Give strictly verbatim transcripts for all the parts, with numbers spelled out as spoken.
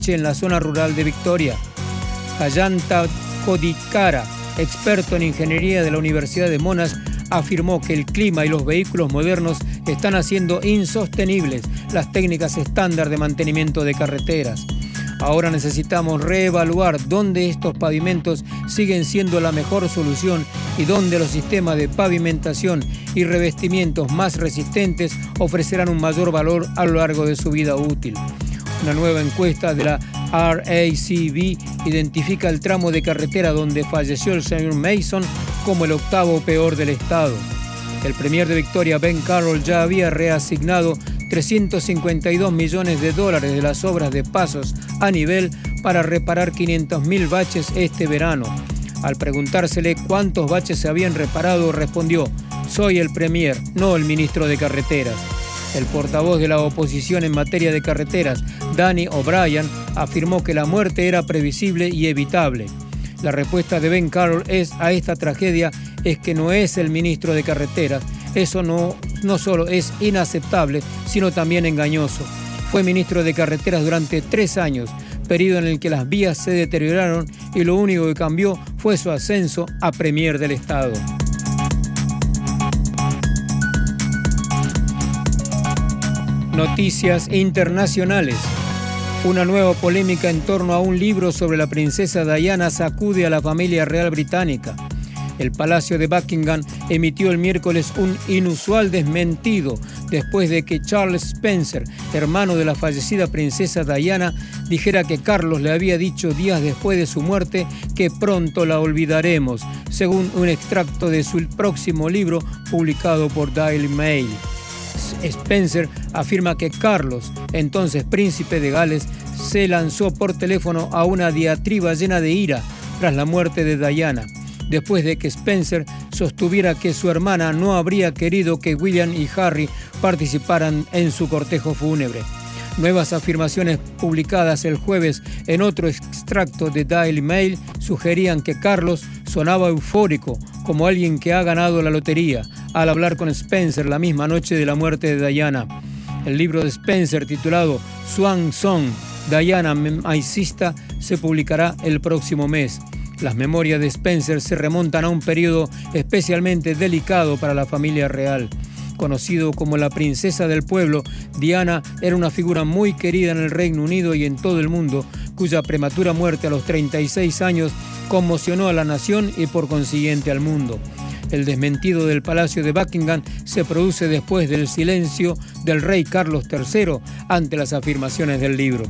en la zona rural de Victoria. Ayanta Kodikara, experto en ingeniería de la Universidad de Monash, afirmó que el clima y los vehículos modernos están haciendo insostenibles las técnicas estándar de mantenimiento de carreteras. Ahora necesitamos reevaluar dónde estos pavimentos siguen siendo la mejor solución y dónde los sistemas de pavimentación y revestimientos más resistentes ofrecerán un mayor valor a lo largo de su vida útil. Una nueva encuesta de la R A C V identifica el tramo de carretera donde falleció el señor Mason como el octavo peor del estado. El premier de Victoria, Ben Carroll, ya había reasignado trescientos cincuenta y dos millones de dólares de las obras de pasos a nivel para reparar quinientos mil baches este verano. Al preguntársele cuántos baches se habían reparado, respondió: soy el premier, no el ministro de carreteras. El portavoz de la oposición en materia de carreteras, Danny O'Brien, afirmó que la muerte era previsible y evitable. La respuesta de Ben Carroll es, a esta tragedia es que no es el ministro de carreteras. Eso no, no solo es inaceptable, sino también engañoso. Fue ministro de carreteras durante tres años, periodo en el que las vías se deterioraron y lo único que cambió fue su ascenso a premier del estado. Noticias internacionales. Una nueva polémica en torno a un libro sobre la princesa Diana sacude a la familia real británica. El Palacio de Buckingham emitió el miércoles un inusual desmentido después de que Charles Spencer, hermano de la fallecida princesa Diana, dijera que Carlos le había dicho días después de su muerte que pronto la olvidaremos, según un extracto de su próximo libro publicado por Daily Mail. Spencer afirma que Carlos, entonces príncipe de Gales, se lanzó por teléfono a una diatriba llena de ira tras la muerte de Diana, después de que Spencer sostuviera que su hermana no habría querido que William y Harry participaran en su cortejo fúnebre. Nuevas afirmaciones publicadas el jueves en otro extracto de Daily Mail sugerían que Carlos sonaba eufórico, como alguien que ha ganado la lotería, al hablar con Spencer la misma noche de la muerte de Diana. El libro de Spencer, titulado Swan Song, Diana My Sister, se publicará el próximo mes. Las memorias de Spencer se remontan a un periodo especialmente delicado para la familia real. Conocido como la princesa del pueblo, Diana era una figura muy querida en el Reino Unido y en todo el mundo, cuya prematura muerte a los treinta y seis años conmocionó a la nación y por consiguiente al mundo. El desmentido del Palacio de Buckingham se produce después del silencio del rey Carlos tercero ante las afirmaciones del libro.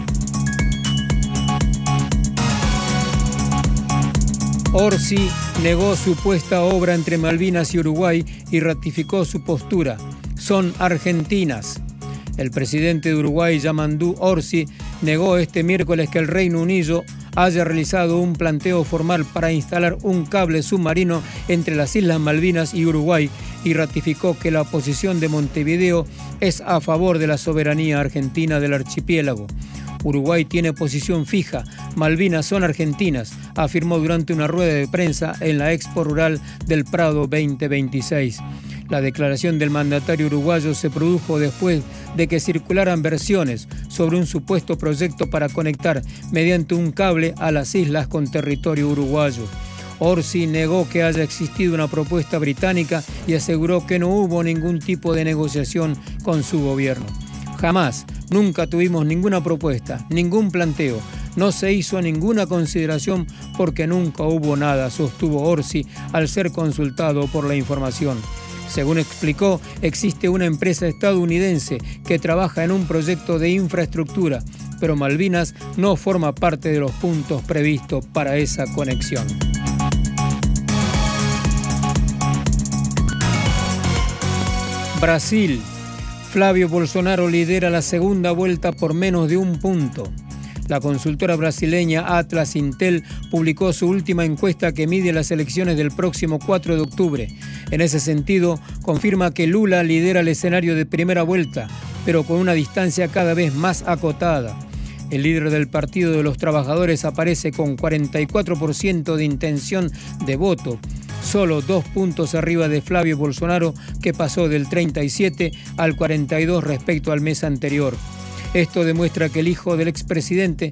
Orsi negó supuesta obra entre Malvinas y Uruguay y ratificó su postura. Son argentinas. El presidente de Uruguay, Yamandú Orsi, negó este miércoles que el Reino Unido haya realizado un planteo formal para instalar un cable submarino entre las Islas Malvinas y Uruguay y ratificó que la posición de Montevideo es a favor de la soberanía argentina del archipiélago. Uruguay tiene posición fija, Malvinas son argentinas, afirmó durante una rueda de prensa en la Expo Rural del Prado veinte veintiséis. La declaración del mandatario uruguayo se produjo después de que circularan versiones sobre un supuesto proyecto para conectar mediante un cable a las islas con territorio uruguayo. Orsi negó que haya existido una propuesta británica y aseguró que no hubo ningún tipo de negociación con su gobierno. Jamás, nunca tuvimos ninguna propuesta, ningún planteo. No se hizo ninguna consideración porque nunca hubo nada, sostuvo Orsi al ser consultado por la información. Según explicó, existe una empresa estadounidense que trabaja en un proyecto de infraestructura, pero Malvinas no forma parte de los puntos previstos para esa conexión. Brasil. Flávio Bolsonaro lidera la segunda vuelta por menos de un punto. La consultora brasileña Atlas Intel publicó su última encuesta que mide las elecciones del próximo cuatro de octubre. En ese sentido, confirma que Lula lidera el escenario de primera vuelta, pero con una distancia cada vez más acotada. El líder del Partido de los Trabajadores aparece con cuarenta y cuatro por ciento de intención de voto, solo dos puntos arriba de Flávio Bolsonaro, que pasó del treinta y siete al cuarenta y dos respecto al mes anterior. Esto demuestra que el hijo del expresidente